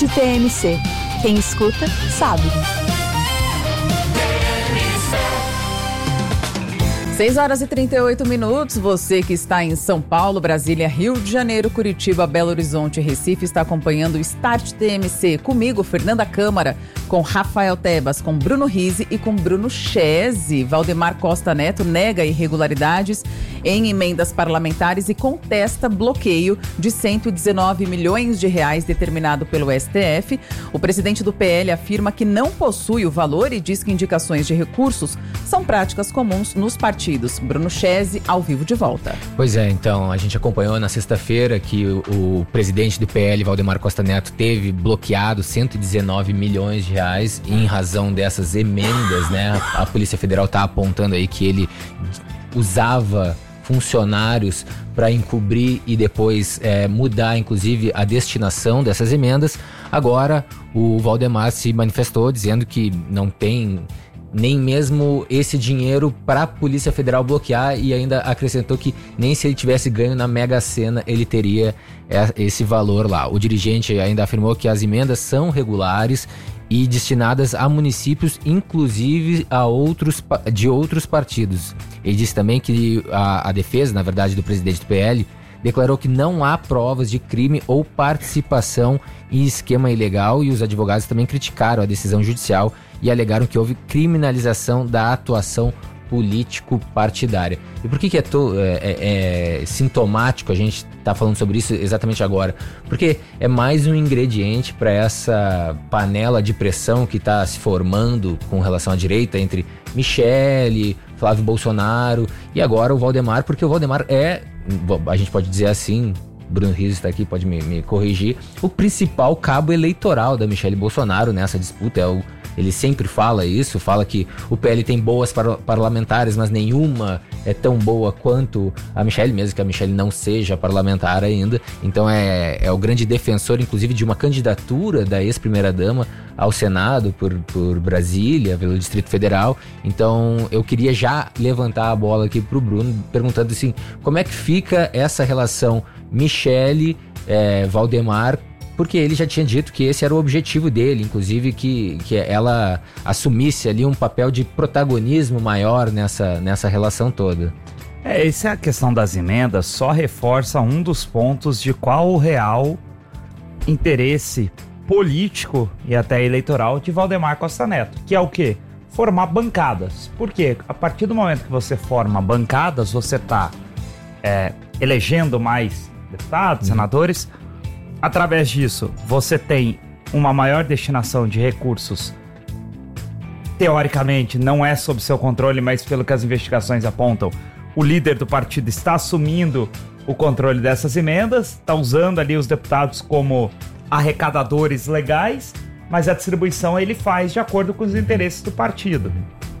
TMC. Quem escuta, sabe. 6h38. Você que está em São Paulo, Brasília, Rio de Janeiro, Curitiba, Belo Horizonte e Recife está acompanhando o Start TMC. Comigo, Fernanda Câmara, com Rafael Tebas, com Bruno Rizzi e com Bruno Chese. Valdemar Costa Neto nega irregularidades em emendas parlamentares e contesta bloqueio de 119 milhões de reais determinado pelo STF. O presidente do PL afirma que não possui o valor e diz que indicações de recursos são práticas comuns nos partidos. Bruno Chese, ao vivo de volta. Pois é, então, a gente acompanhou na sexta-feira que o presidente do PL, Valdemar Costa Neto, teve bloqueado 119 milhões de reais em razão dessas emendas, né? A Polícia Federal está apontando aí que ele usava funcionários para encobrir e depois mudar, inclusive, a destinação dessas emendas. Agora, o Valdemar se manifestou dizendo que não tem nem mesmo esse dinheiro para a Polícia Federal bloquear, e ainda acrescentou que nem se ele tivesse ganho na Mega Sena ele teria esse valor lá. O dirigente ainda afirmou que as emendas são regulares e destinadas a municípios, inclusive de outros partidos. Ele disse também que a defesa, na verdade, do presidente do PL declarou que não há provas de crime ou participação em esquema ilegal, e os advogados também criticaram a decisão judicial e alegaram que houve criminalização da atuação político-partidária. E por que é sintomático a gente estar falando sobre isso exatamente agora? Porque é mais um ingrediente para essa panela de pressão que está se formando com relação à direita entre Michele, Flávio Bolsonaro e agora o Valdemar, porque o Valdemar a gente pode dizer assim, Bruno Rizzi está aqui, pode me corrigir, o principal cabo eleitoral da Michele Bolsonaro nessa disputa. Ele sempre fala isso, fala que o PL tem boas parlamentares, mas nenhuma é tão boa quanto a Michele, mesmo que a Michele não seja parlamentar ainda. Então é o grande defensor, inclusive, de uma candidatura da ex-primeira-dama ao Senado por Brasília, pelo Distrito Federal. Então eu queria já levantar a bola aqui pro Bruno, perguntando assim, como é que fica essa relação Michele, Valdemar, porque ele já tinha dito que esse era o objetivo dele, inclusive que ela assumisse ali um papel de protagonismo maior nessa relação toda. Essa é a questão das emendas, só reforça um dos pontos de qual o real interesse político e até eleitoral de Valdemar Costa Neto, que é o quê? Formar bancadas. Porque a partir do momento que você forma bancadas, você está elegendo mais deputados, senadores. Através disso, você tem uma maior destinação de recursos. Teoricamente, não é sob seu controle, mas pelo que as investigações apontam, o líder do partido está assumindo o controle dessas emendas, está usando ali os deputados como arrecadadores legais, mas a distribuição ele faz de acordo com os interesses do partido.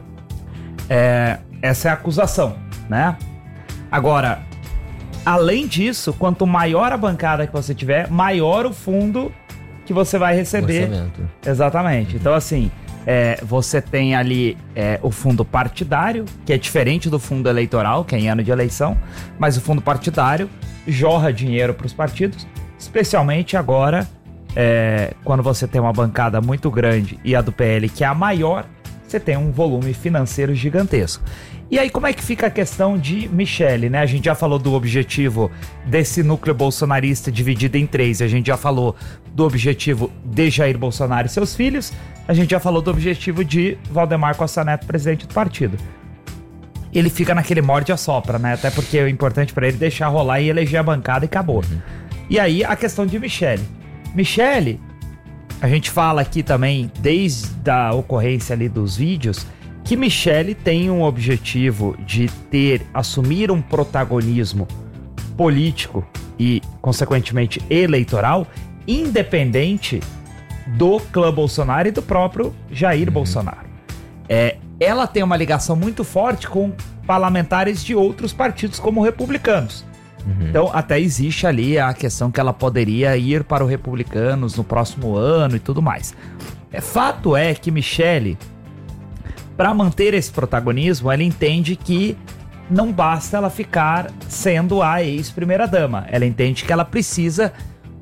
Essa é a acusação, né? Agora, além disso, quanto maior a bancada que você tiver, maior o fundo que você vai receber. Orçamento. Exatamente. Então, assim, você tem ali o fundo partidário, que é diferente do fundo eleitoral, que é em ano de eleição, mas o fundo partidário jorra dinheiro para os partidos, especialmente agora, quando você tem uma bancada muito grande e a do PL, que é a maior, você tem um volume financeiro gigantesco. E aí, como é que fica a questão de Michele, né? A gente já falou do objetivo desse núcleo bolsonarista dividido em 3. A gente já falou do objetivo de Jair Bolsonaro e seus filhos. A gente já falou do objetivo de Valdemar Costa Neto, presidente do partido. Ele fica naquele morde e assopra, né? Até porque o importante para ele é deixar rolar e eleger a bancada e acabou. E aí, a questão de Michele. Michele, a gente fala aqui também, desde a ocorrência ali dos vídeos, que Michele tem um objetivo de assumir um protagonismo político e, consequentemente, eleitoral, independente do clã Bolsonaro e do próprio Jair Bolsonaro. Ela tem uma ligação muito forte com parlamentares de outros partidos, como republicanos. Então, até existe ali a questão que ela poderia ir para o Republicanos no próximo ano e tudo mais. Fato é que Michele, para manter esse protagonismo, ela entende que não basta ela ficar sendo a ex-primeira-dama. Ela entende que ela precisa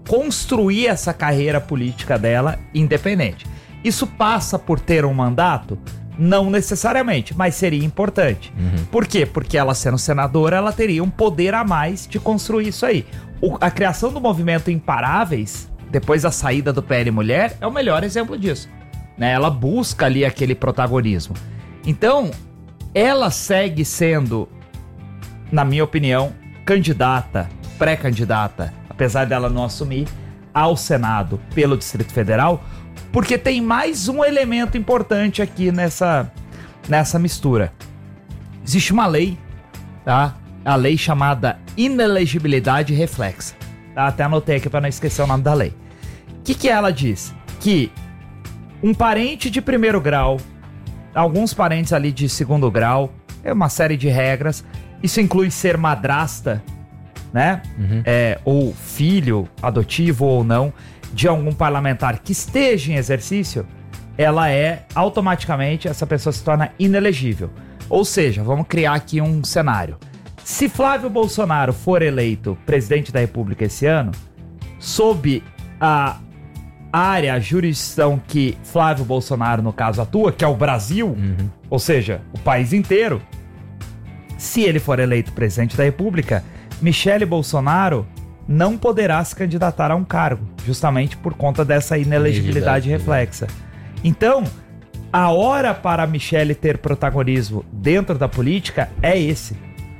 construir essa carreira política dela independente. Isso passa por ter um mandato? Não necessariamente, mas seria importante. Por quê? Porque ela sendo senadora, ela teria um poder a mais de construir isso aí. A criação do movimento Imparáveis, depois da saída do PL Mulher, é o melhor exemplo disso. Né? Ela busca ali aquele protagonismo. Então, ela segue sendo, na minha opinião, pré-candidata, apesar dela não assumir, ao Senado pelo Distrito Federal, porque tem mais um elemento importante aqui nessa mistura. Existe uma lei, tá? A lei chamada inelegibilidade reflexa. Tá? Até anotei aqui para não esquecer o nome da lei. O que ela diz? Que um parente de primeiro grau, alguns parentes ali de segundo grau, é uma série de regras. Isso inclui ser madrasta, né? Ou filho adotivo ou não, de algum parlamentar que esteja em exercício, essa pessoa se torna inelegível. Ou seja, vamos criar aqui um cenário. Se Flávio Bolsonaro for eleito presidente da República esse ano, sob a jurisdição que Flávio Bolsonaro, no caso, atua, que é o Brasil, ou seja, o país inteiro, se ele for eleito presidente da República, Michele Bolsonaro não poderá se candidatar a um cargo, justamente por conta dessa inelegibilidade reflexa. Então, a hora para a Michele ter protagonismo dentro da política é esse.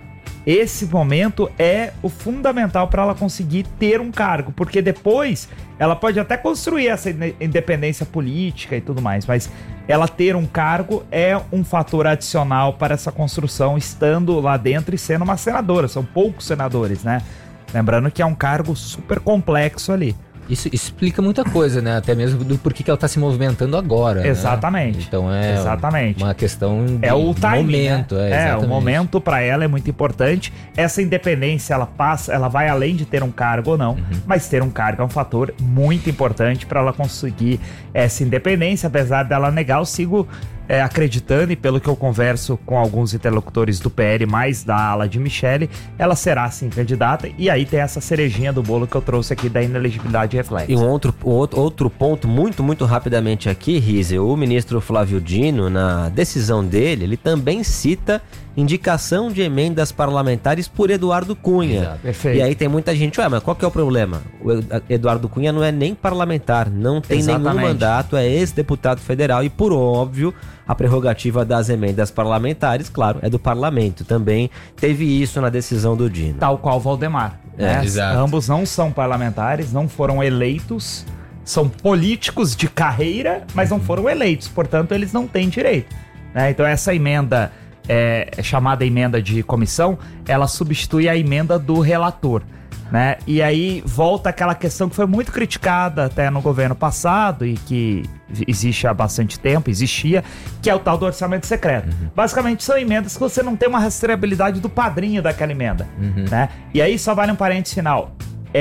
Esse momento é o fundamental para ela conseguir ter um cargo, porque depois ela pode até construir essa independência política e tudo mais, mas ela ter um cargo é um fator adicional para essa construção, estando lá dentro e sendo uma senadora. São poucos senadores, né? Lembrando que é um cargo super complexo ali. Isso explica muita coisa, né? Até mesmo do porquê que ela está se movimentando agora. Exatamente. Né? Então é uma questão de o timing, momento. Né? O momento para ela é muito importante. Essa independência, ela vai além de ter um cargo ou não, mas ter um cargo é um fator muito importante para ela conseguir essa independência. Apesar dela negar, eu sigo acreditando, e pelo que eu converso com alguns interlocutores do PL, mais da ala de Michele, ela será sim candidata, e aí tem essa cerejinha do bolo que eu trouxe aqui da inelegibilidade reflexa. E um outro ponto, muito rapidamente aqui, Rize, o ministro Flávio Dino, na decisão dele, ele também cita indicação de emendas parlamentares por Eduardo Cunha. Exato. Perfeito. E aí tem muita gente, mas qual que é o problema? O Eduardo Cunha não é nem parlamentar, não tem nenhum mandato, é ex-deputado federal e, por óbvio, a prerrogativa das emendas parlamentares, claro, é do parlamento. Também teve isso na decisão do Dino. Tal qual Valdemar. Né? Exato. Ambos não são parlamentares, não foram eleitos, são políticos de carreira, mas não foram eleitos, portanto eles não têm direito. Né? Então essa emenda, chamada emenda de comissão, ela substitui a emenda do relator. Né? E aí volta aquela questão que foi muito criticada até no governo passado e que existe há bastante tempo, que é o tal do orçamento secreto. Basicamente são emendas que você não tem uma rastreabilidade do padrinho daquela emenda. Né? E aí só vale um parênteses final.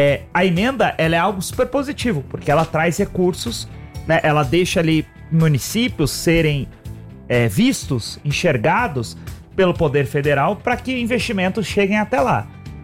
A emenda, ela é algo super positivo, porque ela traz recursos, né? Ela deixa ali municípios serem vistos, enxergados pelo poder federal para que investimentos cheguem até lá.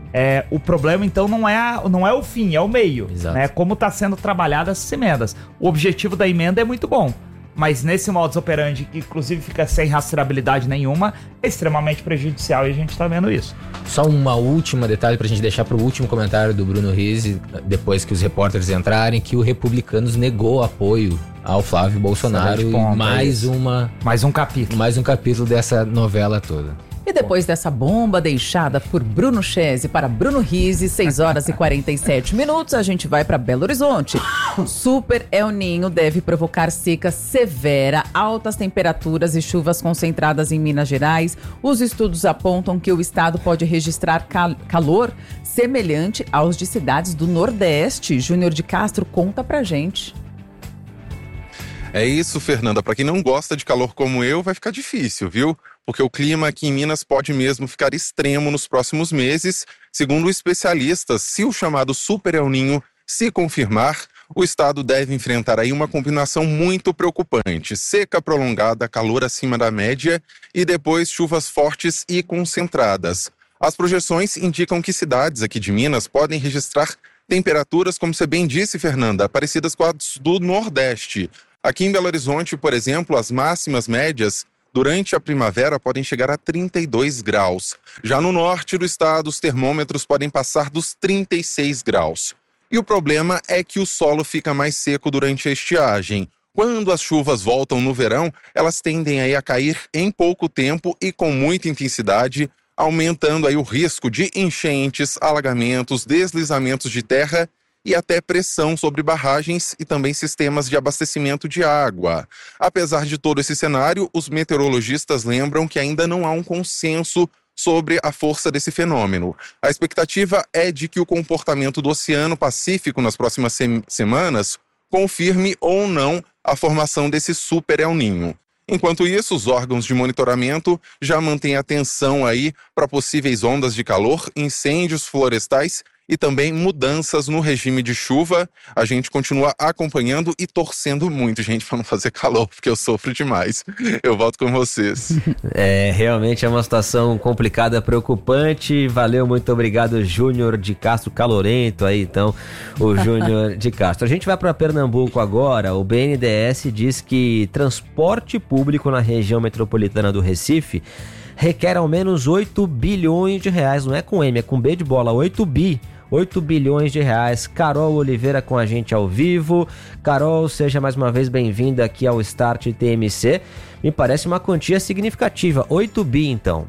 O problema, então, não é o fim, é o meio. Né? Como está sendo trabalhada essas emendas. O objetivo da emenda é muito bom, mas nesse modus operandi, que inclusive fica sem rastreabilidade nenhuma, é extremamente prejudicial e a gente está vendo isso. Só uma última detalhe pra gente deixar pro último comentário do Bruno Rize, depois que os repórteres entrarem, que o Republicanos negou apoio ao Flávio Bolsonaro. Mais um capítulo dessa novela toda. E depois dessa bomba deixada por Bruno Chese para Bruno Rize, 6 horas e 47 minutos, a gente vai para Belo Horizonte. Super El Niño deve provocar seca severa, altas temperaturas e chuvas concentradas em Minas Gerais. Os estudos apontam que o estado pode registrar calor semelhante aos de cidades do Nordeste. Júnior de Castro conta pra gente. É isso, Fernanda. Para quem não gosta de calor como eu, vai ficar difícil, viu? Porque o clima aqui em Minas pode mesmo ficar extremo nos próximos meses. Segundo especialistas, se o chamado Super El Niño se confirmar, o estado deve enfrentar aí uma combinação muito preocupante. Seca prolongada, calor acima da média e depois chuvas fortes e concentradas. As projeções indicam que cidades aqui de Minas podem registrar Temperaturas, como você bem disse, Fernanda, parecidas com as do Nordeste. Aqui em Belo Horizonte, por exemplo, as máximas médias durante a primavera podem chegar a 32 graus. Já no norte do estado, os termômetros podem passar dos 36 graus. E o problema é que o solo fica mais seco durante a estiagem. Quando as chuvas voltam no verão, elas tendem aí a cair em pouco tempo e com muita intensidade, aumentando aí o risco de enchentes, alagamentos, deslizamentos de terra e até pressão sobre barragens e também sistemas de abastecimento de água. Apesar de todo esse cenário, os meteorologistas lembram que ainda não há um consenso sobre a força desse fenômeno. A expectativa é de que o comportamento do Oceano Pacífico nas próximas semanas confirme ou não a formação desse super El Niño. Enquanto isso, os órgãos de monitoramento já mantêm atenção aí para possíveis ondas de calor, incêndios florestais e também mudanças no regime de chuva. A gente continua acompanhando e torcendo muito, gente, para não fazer calor, porque eu sofro demais. Eu volto com vocês. Realmente é uma situação complicada, preocupante. Valeu, muito obrigado, Júnior de Castro, calorento aí, então, o Júnior de Castro. A gente vai para Pernambuco agora. O BNDES diz que transporte público na região metropolitana do Recife requer ao menos 8 bilhões de reais, não é com M, é com B de bola, 8 bilhões de reais. Carol Oliveira com a gente ao vivo. Carol, seja mais uma vez bem-vinda aqui ao Start TMC. Me parece uma quantia significativa, 8 bi então.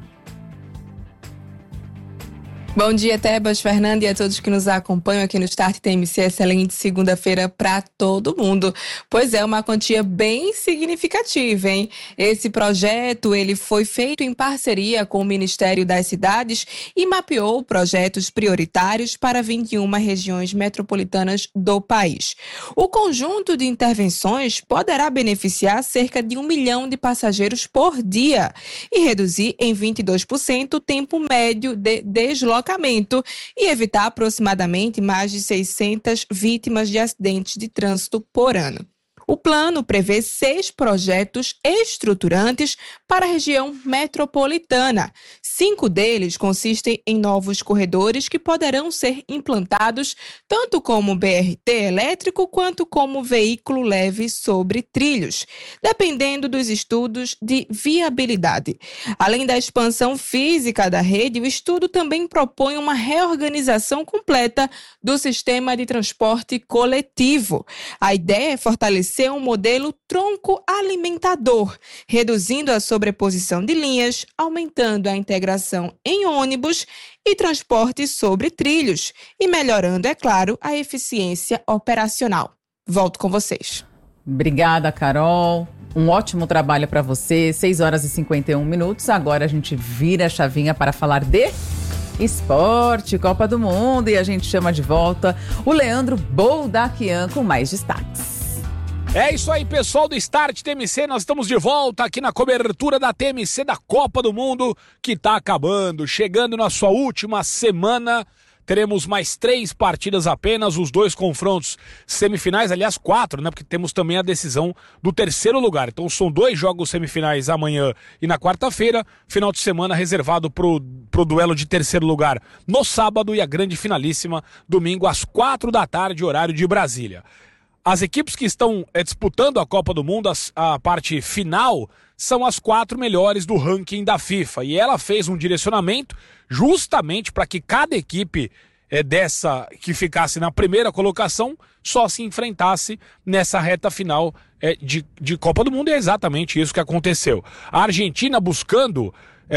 Bom dia, Tebas, Fernanda e a todos que nos acompanham aqui no Start TMC. Excelente segunda-feira para todo mundo. Pois é, uma quantia bem significativa, hein? Esse projeto, ele foi feito em parceria com o Ministério das Cidades e mapeou projetos prioritários para 21 regiões metropolitanas do país. O conjunto de intervenções poderá beneficiar cerca de 1 milhão de passageiros por dia e reduzir em 22% o tempo médio de deslocamento e evitar aproximadamente mais de 600 vítimas de acidentes de trânsito por ano. O plano prevê 6 projetos estruturantes para a região metropolitana. 5 deles consistem em novos corredores que poderão ser implantados tanto como BRT elétrico quanto como veículo leve sobre trilhos, dependendo dos estudos de viabilidade. Além da expansão física da rede, o estudo também propõe uma reorganização completa do sistema de transporte coletivo. A ideia é fortalecer um modelo tronco alimentador, reduzindo a sobreposição de linhas, aumentando a integração em ônibus e transporte sobre trilhos e melhorando, é claro, a eficiência operacional. Volto com vocês. Obrigada, Carol. Um ótimo trabalho para você. 6 horas e 51 minutos. Agora a gente vira a chavinha para falar de esporte, Copa do Mundo, e a gente chama de volta o Leandro Boldaquian com mais destaques. É isso aí, pessoal do Start TMC, nós estamos de volta aqui na cobertura da TMC da Copa do Mundo, que está acabando, chegando na sua última semana. Teremos mais 3 partidas apenas, os 2 confrontos semifinais, aliás 4, né? Porque temos também a decisão do terceiro lugar. Então são 2 jogos semifinais amanhã e na quarta-feira, final de semana reservado pro duelo de terceiro lugar no sábado e a grande finalíssima domingo às 4 da tarde, horário de Brasília. As equipes que estão disputando a Copa do Mundo, a parte final, são as 4 melhores do ranking da FIFA. E ela fez um direcionamento justamente para que cada equipe dessa que ficasse na primeira colocação só se enfrentasse nessa reta final de Copa do Mundo. E é exatamente isso que aconteceu. A Argentina buscando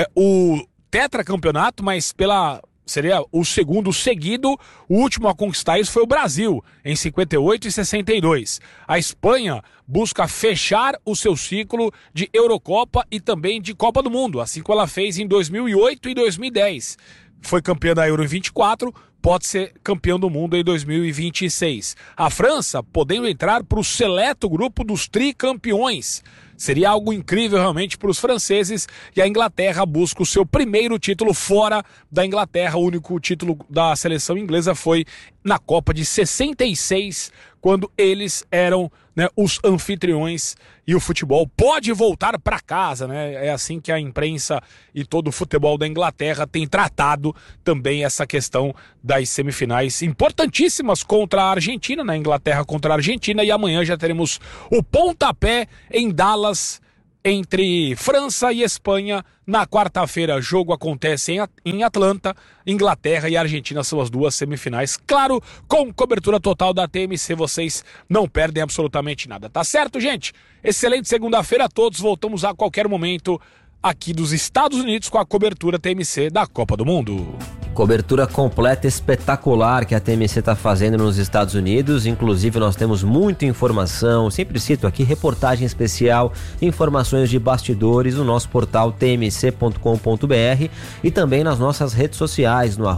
o tetracampeonato, mas seria o segundo seguido. O último a conquistar isso foi o Brasil, em 58 e 62. A Espanha busca fechar o seu ciclo de Eurocopa e também de Copa do Mundo, assim como ela fez em 2008 e 2010. Foi campeã da Euro em 24, pode ser campeão do mundo em 2026. A França podendo entrar para o seleto grupo dos tricampeões. Seria algo incrível realmente para os franceses, e a Inglaterra busca o seu primeiro título fora da Inglaterra. O único título da seleção inglesa foi na Copa de 66, quando eles eram, né, os anfitriões, e o futebol pode voltar para casa, né? É assim que a imprensa e todo o futebol da Inglaterra tem tratado também essa questão das semifinais importantíssimas contra a Argentina, né? Inglaterra contra a Argentina, e amanhã já teremos o pontapé em Dallas entre França e Espanha. Na quarta-feira, jogo acontece em Atlanta. Inglaterra e Argentina são as duas semifinais. Claro, com cobertura total da TMC, vocês não perdem absolutamente nada. Tá certo, gente? Excelente segunda-feira a todos. Voltamos a qualquer momento aqui dos Estados Unidos com a cobertura TMC da Copa do Mundo. Cobertura completa, espetacular que a TMC está fazendo nos Estados Unidos. Inclusive nós temos muita informação, sempre cito aqui, reportagem especial, informações de bastidores no nosso portal tmc.com.br e também nas nossas redes sociais, no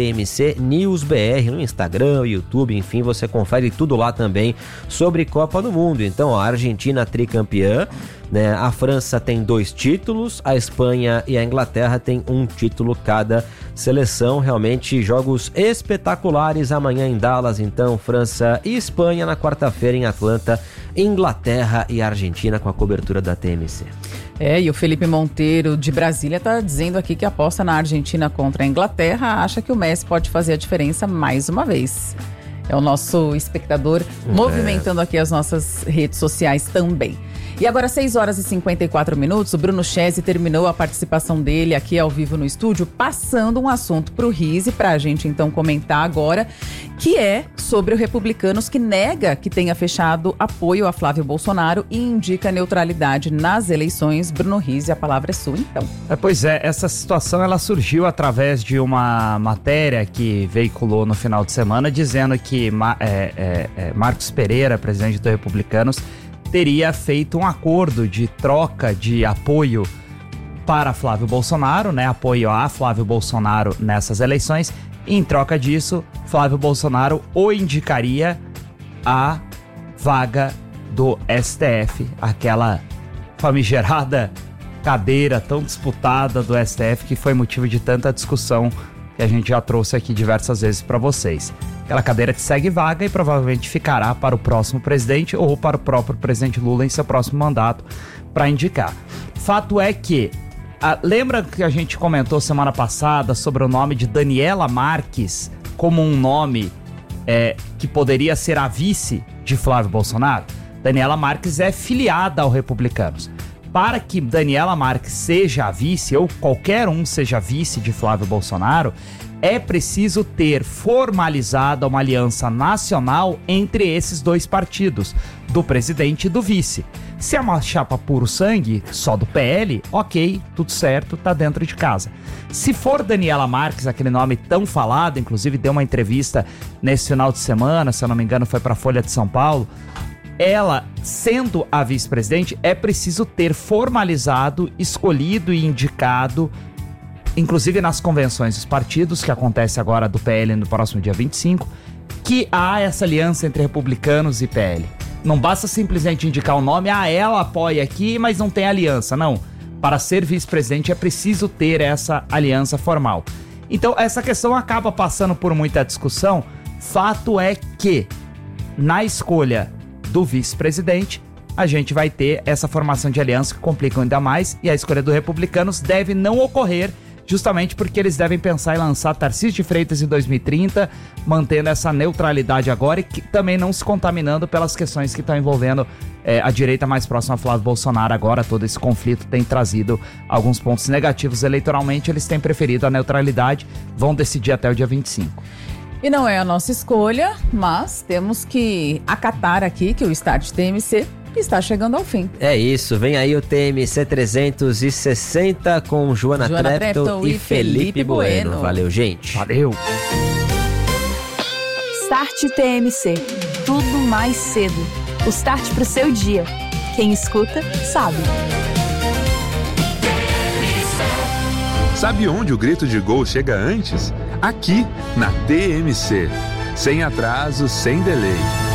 @TMCNewsBR, no Instagram, YouTube, enfim, você confere tudo lá também sobre Copa do Mundo. Então, a Argentina tricampeã, né? A França tem 2 títulos, a Espanha e a Inglaterra tem 1 título cada seleção. Realmente jogos espetaculares amanhã em Dallas, então França e Espanha, na quarta-feira em Atlanta, Inglaterra e Argentina com a cobertura da TMC. E o Felipe Monteiro de Brasília está dizendo aqui que aposta na Argentina contra a Inglaterra, acha que o Messi pode fazer a diferença mais uma vez. É o nosso espectador movimentando aqui as nossas redes sociais também. E agora, 6 horas e 54 minutos, o Bruno Chesi terminou a participação dele aqui ao vivo no estúdio, passando um assunto para o Rizzi, para a gente então comentar agora, que é sobre o Republicanos, que nega que tenha fechado apoio a Flávio Bolsonaro e indica neutralidade nas eleições. Bruno Rizzi, a palavra é sua, então. Pois é, essa situação ela surgiu através de uma matéria que veiculou no final de semana, dizendo que Marcos Pereira, presidente do Republicanos, teria feito um acordo de troca de apoio para Flávio Bolsonaro, né? Apoio a Flávio Bolsonaro nessas eleições. E em troca disso, Flávio Bolsonaro o indicaria a vaga do STF, aquela famigerada cadeira tão disputada do STF que foi motivo de tanta discussão que a gente já trouxe aqui diversas vezes para vocês. Aquela cadeira que segue vaga e provavelmente ficará para o próximo presidente ou para o próprio presidente Lula em seu próximo mandato para indicar. Fato é que, lembra que a gente comentou semana passada sobre o nome de Daniela Marques como um nome que poderia ser a vice de Flávio Bolsonaro? Daniela Marques é filiada ao Republicanos. Para que Daniela Marques seja a vice, ou qualquer um seja vice de Flávio Bolsonaro, é preciso ter formalizada uma aliança nacional entre esses dois partidos, do presidente e do vice. Se é uma chapa puro sangue, só do PL, ok, tudo certo, tá dentro de casa. Se for Daniela Marques, aquele nome tão falado, inclusive deu uma entrevista nesse final de semana, se eu não me engano foi para a Folha de São Paulo, ela, sendo a vice-presidente, é preciso ter formalizado, escolhido e indicado, inclusive nas convenções dos partidos, que acontece agora do PL no próximo dia 25, que há essa aliança entre republicanos e PL. Não basta simplesmente indicar o nome, ela apoia aqui, mas não tem aliança, não. Para ser vice-presidente é preciso ter essa aliança formal. Então essa questão acaba passando por muita discussão. Fato é que, na escolha do vice-presidente, a gente vai ter essa formação de aliança que complica ainda mais, e a escolha dos republicanos deve não ocorrer, justamente porque eles devem pensar em lançar Tarcísio de Freitas em 2030, mantendo essa neutralidade agora e também não se contaminando pelas questões que estão envolvendo a direita mais próxima a Flávio Bolsonaro. Agora todo esse conflito tem trazido alguns pontos negativos eleitoralmente, eles têm preferido a neutralidade, vão decidir até o dia 25. E não é a nossa escolha, mas temos que acatar aqui que o Start TMC está chegando ao fim. É isso, vem aí o TMC 360 com Joana Treptow e Felipe Bueno. Valeu, gente. Valeu. Start TMC. Tudo mais cedo. O start pro seu dia. Quem escuta, sabe. Sabe onde o grito de gol chega antes? Aqui, na TMC. Sem atraso, sem delay.